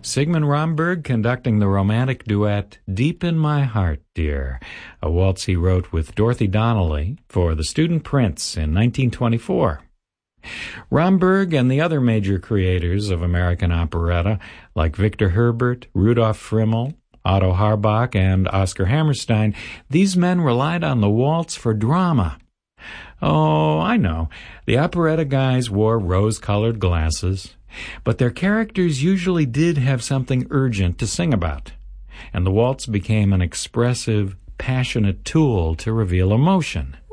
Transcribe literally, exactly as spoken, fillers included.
Sigmund Romberg conducting the romantic duet Deep in My Heart, Dear, a waltz he wrote with Dorothy Donnelly for The Student Prince in nineteen twenty-four. Romberg and the other major creators of American operetta, like Victor Herbert, Rudolf Frimmel, Otto Harbach, and Oscar Hammerstein, these men relied on the waltz for drama. Oh, I know, the operetta guys wore rose-colored glasses, but their characters usually did have something urgent to sing about, and the waltz became an expressive, passionate tool to reveal emotion.